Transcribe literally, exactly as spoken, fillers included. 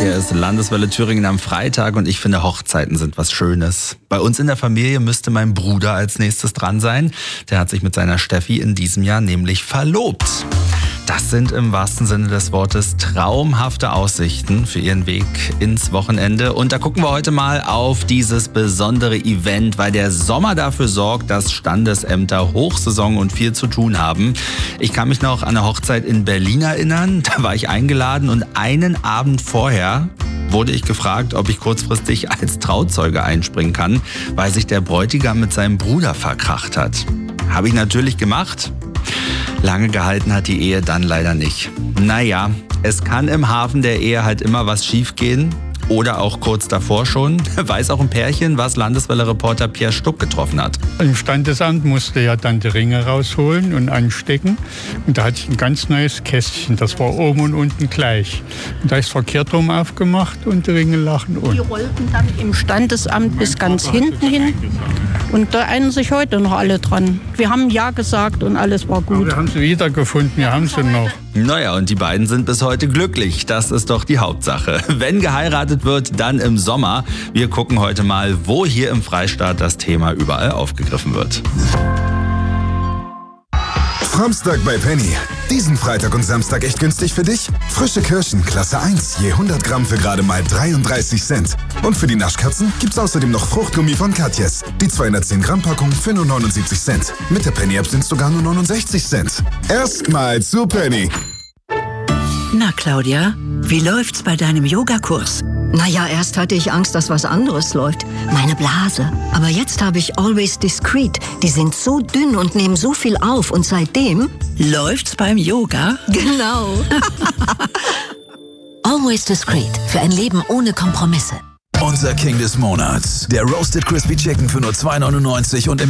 Hier ist Landeswelle Thüringen am Freitag und ich finde, Hochzeiten sind was Schönes. Bei uns in der Familie müsste mein Bruder als nächstes dran sein. Der hat sich mit seiner Steffi in diesem Jahr nämlich verlobt. Das sind im wahrsten Sinne des Wortes traumhafte Aussichten für ihren Weg ins Wochenende. Und da gucken wir heute mal auf dieses besondere Event, weil der Sommer dafür sorgt, dass Standesämter Hochsaison und viel zu tun haben. Ich kann mich noch an eine Hochzeit in Berlin erinnern. Da war ich eingeladen und einen Abend vorher wurde ich gefragt, ob ich kurzfristig als Trauzeuge einspringen kann, weil sich der Bräutigam mit seinem Bruder verkracht hat. Habe ich natürlich gemacht. Lange gehalten hat die Ehe dann leider nicht. Naja, es kann im Hafen der Ehe halt immer was schiefgehen. Oder auch kurz davor schon. Weiß auch ein Pärchen, was Landeswelle-Reporter Pierre Stuck getroffen hat. Im Standesamt musste ja dann die Ringe rausholen und anstecken. Und da hatte ich ein ganz neues Kästchen. Das war oben und unten gleich. Und da ist verkehrt rum aufgemacht und die Ringe lachen unten. Die rollten dann im Standesamt bis ganz hinten hin. Und da erinnern sich heute noch alle dran. Wir haben Ja gesagt und alles war gut. Aber wir haben sie wiedergefunden, wir haben sie noch. Naja, und die beiden sind bis heute glücklich. Das ist doch die Hauptsache. Wenn geheiratet wird, dann im Sommer. Wir gucken heute mal, wo hier im Freistaat das Thema überall aufgegriffen wird. Samstag bei Penny. Diesen Freitag und Samstag echt günstig für dich? Frische Kirschen, Klasse eins, je hundert Gramm für gerade mal dreiunddreißig Cent. Und für die Naschkatzen gibt's außerdem noch Fruchtgummi von Katjes. Die zweihundertzehn Gramm Packung für nur neunundsiebzig Cent. Mit der Penny-App sind's sogar nur neunundsechzig Cent. Erstmal zu Penny. Na, Claudia, wie läuft's bei deinem Yogakurs? Naja, erst hatte ich Angst, dass was anderes läuft. Meine Blase. Aber jetzt habe ich Always Discreet. Die sind so dünn und nehmen so viel auf. Und seitdem... Läuft's beim Yoga? Genau. Always Discreet. Für ein Leben ohne Kompromisse. Unser King des Monats. Der Roasted Crispy Chicken für nur zwei neunundneunzig und im